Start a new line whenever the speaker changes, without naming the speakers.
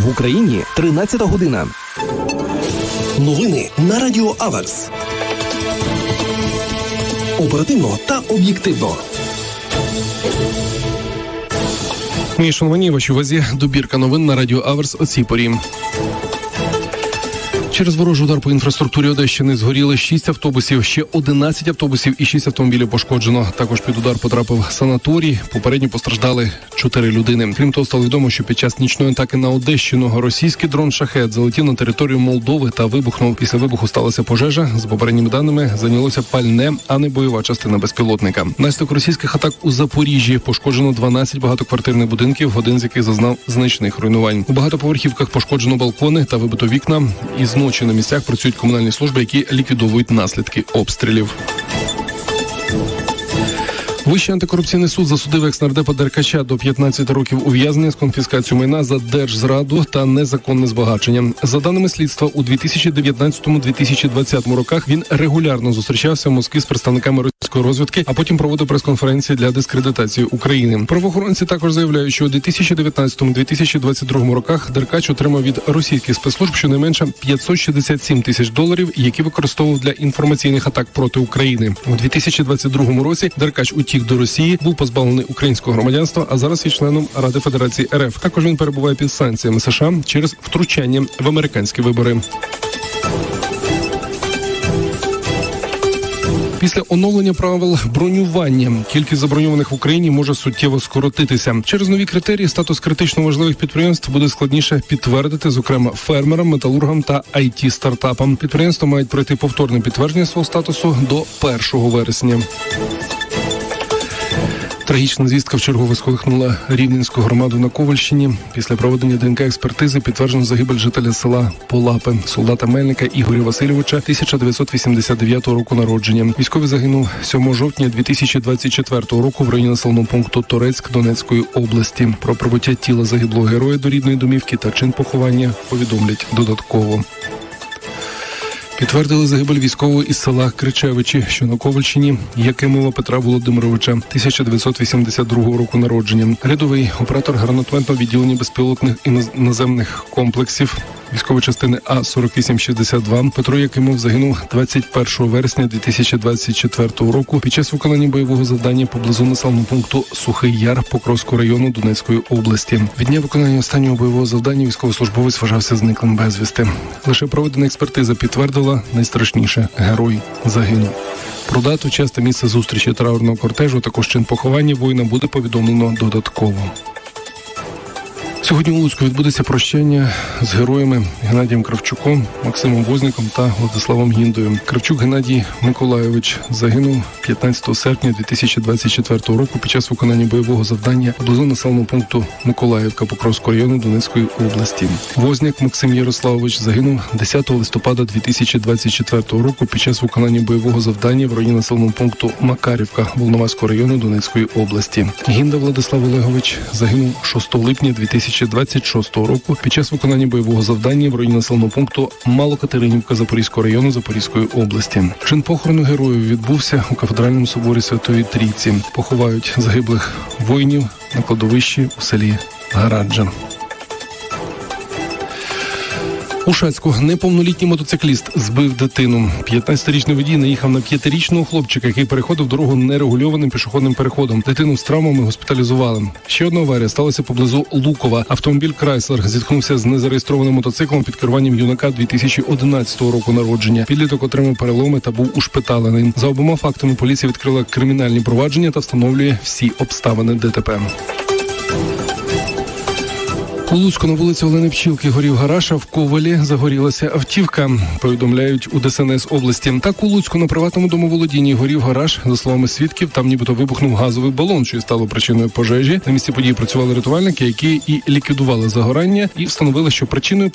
В Україні 13 година.
Новини на Радіо Аверс. Оперативно та об'єктивно.
Мої шановні, вашій увазі добірка новин на Радіо Аверс о цій порі. Через ворожий удар по інфраструктурі Одещини згоріли 6 автобусів, ще 11 автобусів і 6 автомобілів пошкоджено. Також під удар потрапив санаторій. Попередньо постраждали 4 людини. Крім того, стало відомо, що під час нічної атаки на Одещину російський дрон «Шахед» залетів на територію Молдови та вибухнув. Після вибуху сталася пожежа. За попередніми даними, зайнялося пальне, а не бойова частина безпілотника. Внаслідок російських атак у Запоріжжі пошкоджено 12 багатоквартирних будинків, один з яких зазнав значних руйнувань. У багатоповерхівках пошкоджено балкони та вибито вікна. Із ночі на місцях працюють комунальні служби, які ліквідовують наслідки обстрілів. Вищий антикорупційний суд засудив екс-нардепа Деркача до 15 років ув'язнення з конфіскацією майна за держзраду та незаконне збагачення. За даними слідства, у 2019-2020 роках він регулярно зустрічався в Москві з представниками російської розвідки, а потім проводив прес-конференції для дискредитації України. Правоохоронці також заявляють, що у 2019-2022 роках Деркач отримав від російських спецслужб щонайменше $567 тисяч, які використовував для інформаційних атак проти України. У 2022 році Деркач утік до Росії, був позбавлений українського громадянства, а зараз є членом Ради Федерації РФ. Також він перебуває під санкціями США через втручання в американські вибори. Після оновлення правил бронювання кількість заброньованих в Україні може суттєво скоротитися. Через нові критерії статус критично важливих підприємств буде складніше підтвердити, зокрема, фермерам, металургам та IT-стартапам. Підприємства мають пройти повторне підтвердження свого статусу до 1 вересня. Трагічна звістка вчергове сколихнула Рівненську громаду на Ковальщині. Після проведення ДНК-експертизи підтверджено загибель жителя села Полапи, солдата-мельника Ігоря Васильовича, 1989 року народження. Військовий загинув 7 жовтня 2024 року в районі населеного пункту Торецьк Донецької області. Про прибуття тіла загиблого героя до рідної домівки та чин поховання повідомлять додатково. Підтвердили загибель військового із села Кричевичі, що на Ковальщині, Якимова Петра Володимировича, 1982 року народження. Рядовий оператор гранатометного відділення безпілотних і наземних комплексів військової частини А-4862 Петро Якимов загинув 21 вересня 2024 року під час виконання бойового завдання поблизу населеного пункту Сухий Яр Покровського району Донецької області. Від дня виконання останнього бойового завдання військовослужбовець вважався зниклим безвісти. Лише проведена експертиза підтвердила найстрашніше – герой загинув. Про дату, час та місце зустрічі траурного кортежу, також чин поховання воїна буде повідомлено додатково. Сьогодні у Луцьку відбудеться прощання з героями Геннадієм Кравчуком, Максимом Возніком та Владиславом Гіндою. Кравчук Геннадій Миколайович загинув 15 серпня 2024 року під час виконання бойового завдання поблизу населеного пункту Миколаївка Покровського району Донецької області. Возняк Максим Ярославович загинув 10 листопада 2024 року під час виконання бойового завдання в районі населеного пункту Макарівка Волноваського району Донецької області. Гінда Владислав Олегович загинув 6 липня 2026 року під час виконання бойового завдання в районі населеного пункту Малокатеринівка Запорізького району Запорізької області. Чин похорону героїв відбувся у кафедральному соборі Святої Трійці. Поховають загиблих воїнів на кладовищі у селі Гараджа. У Шацьку неповнолітній мотоцикліст збив дитину. 15-річний водій наїхав на 5-річного хлопчика, який переходив дорогу нерегульованим пішохідним переходом. Дитину з травмами госпіталізували. Ще одна аварія сталася поблизу Лукова. Автомобіль «Крайслер» зіткнувся з незареєстрованим мотоциклом під керуванням юнака 2011 року народження. Підліток отримав переломи та був ушпиталений. За обома фактами поліція відкрила кримінальні провадження та встановлює всі обставини ДТП. У Луцьку на вулиці Олени Пчілки горів гараж, а в Ковалі загорілася автівка, повідомляють у ДСНС області. Так, у Луцьку на приватному домоволодінні горів гараж. За словами свідків, там нібито вибухнув газовий балон, що й стало причиною пожежі. На місці події працювали рятувальники, які і ліквідували загорання, і встановили, що причиною